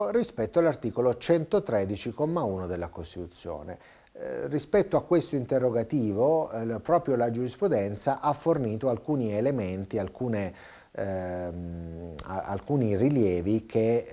rispetto all'articolo 113,1 della Costituzione. Rispetto a questo interrogativo, proprio la giurisprudenza ha fornito alcuni elementi, alcuni rilievi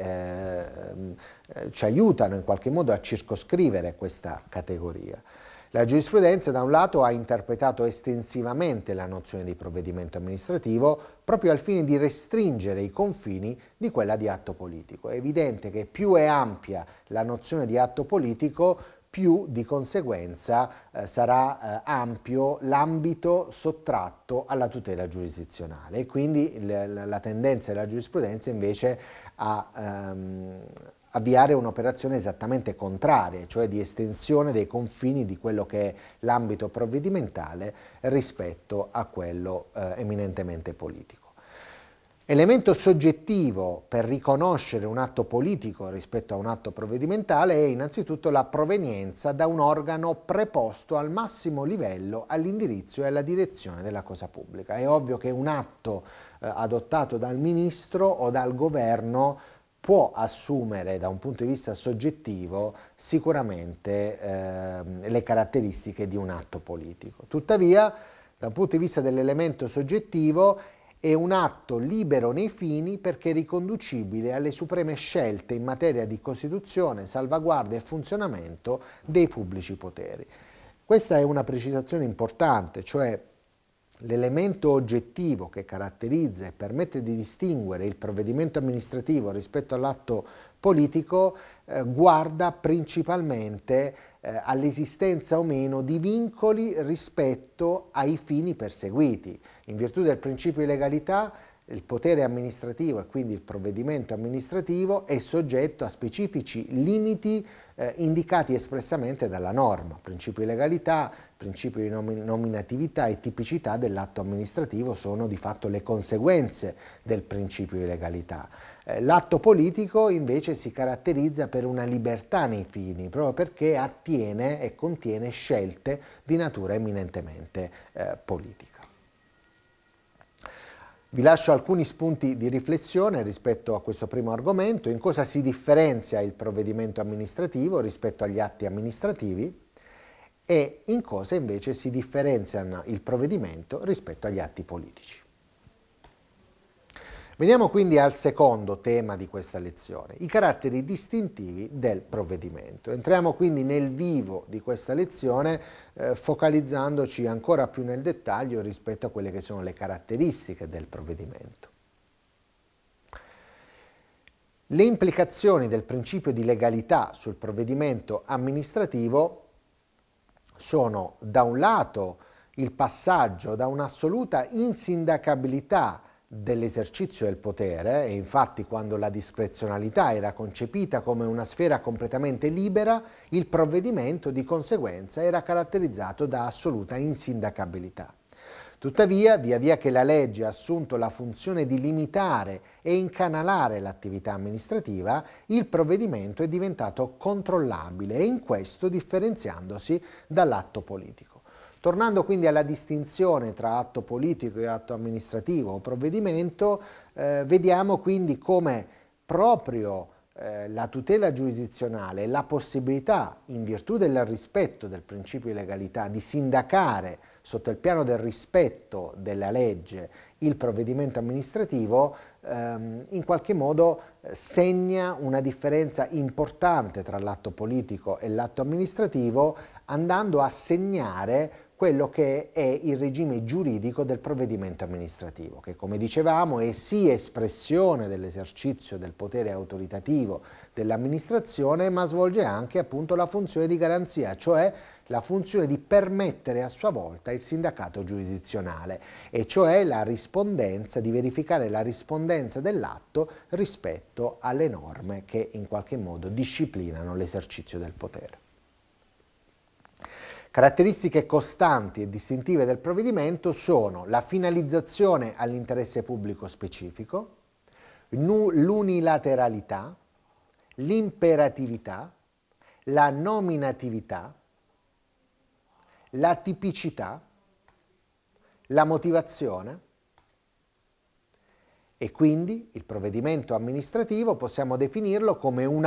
che ci aiutano in qualche modo a circoscrivere questa categoria. La giurisprudenza da un lato ha interpretato estensivamente la nozione di provvedimento amministrativo proprio al fine di restringere i confini di quella di atto politico. È evidente che più è ampia la nozione di atto politico, più di conseguenza sarà ampio l'ambito sottratto alla tutela giurisdizionale e quindi la tendenza della giurisprudenza invece a avviare un'operazione esattamente contraria, cioè di estensione dei confini di quello che è l'ambito provvedimentale rispetto a quello eminentemente politico. Elemento soggettivo per riconoscere un atto politico rispetto a un atto provvedimentale è innanzitutto la provenienza da un organo preposto al massimo livello all'indirizzo e alla direzione della cosa pubblica. È ovvio che un atto adottato dal ministro o dal governo può assumere da un punto di vista soggettivo sicuramente le caratteristiche di un atto politico. Tuttavia, da un punto di vista dell'elemento soggettivo, è un atto libero nei fini perché riconducibile alle supreme scelte in materia di costituzione, salvaguardia e funzionamento dei pubblici poteri. Questa è una precisazione importante, cioè l'elemento oggettivo che caratterizza e permette di distinguere il provvedimento amministrativo rispetto all'atto politico guarda principalmente all'esistenza o meno di vincoli rispetto ai fini perseguiti. In virtù del principio di legalità, il potere amministrativo e quindi il provvedimento amministrativo è soggetto a specifici limiti indicati espressamente dalla norma. Principio di legalità, principio di nominatività e tipicità dell'atto amministrativo sono di fatto le conseguenze del principio di legalità. L'atto politico invece si caratterizza per una libertà nei fini, proprio perché attiene e contiene scelte di natura eminentemente politica. Vi lascio alcuni spunti di riflessione rispetto a questo primo argomento, in cosa si differenzia il provvedimento amministrativo rispetto agli atti amministrativi e in cosa invece si differenzia il provvedimento rispetto agli atti politici. Veniamo quindi al secondo tema di questa lezione, i caratteri distintivi del provvedimento. Entriamo quindi nel vivo di questa lezione focalizzandoci ancora più nel dettaglio rispetto a quelle che sono le caratteristiche del provvedimento. Le implicazioni del principio di legalità sul provvedimento amministrativo sono da un lato il passaggio da un'assoluta insindacabilità dell'esercizio del potere, e infatti quando la discrezionalità era concepita come una sfera completamente libera, il provvedimento di conseguenza era caratterizzato da assoluta insindacabilità. Tuttavia, via via che la legge ha assunto la funzione di limitare e incanalare l'attività amministrativa, il provvedimento è diventato controllabile e in questo differenziandosi dall'atto politico. Tornando quindi alla distinzione tra atto politico e atto amministrativo o provvedimento, vediamo quindi come proprio la tutela giurisdizionale e la possibilità, in virtù del rispetto del principio di legalità, di sindacare sotto il piano del rispetto della legge il provvedimento amministrativo, in qualche modo segna una differenza importante tra l'atto politico e l'atto amministrativo, andando a segnare quello che è il regime giuridico del provvedimento amministrativo, che come dicevamo è sì espressione dell'esercizio del potere autoritativo dell'amministrazione, ma svolge anche appunto la funzione di garanzia, cioè la funzione di permettere a sua volta il sindacato giurisdizionale, e cioè la rispondenza, di verificare la rispondenza dell'atto rispetto alle norme che in qualche modo disciplinano l'esercizio del potere. Caratteristiche costanti e distintive del provvedimento sono la finalizzazione all'interesse pubblico specifico, l'unilateralità, l'imperatività, la nominatività, la tipicità, la motivazione e quindi il provvedimento amministrativo possiamo definirlo come una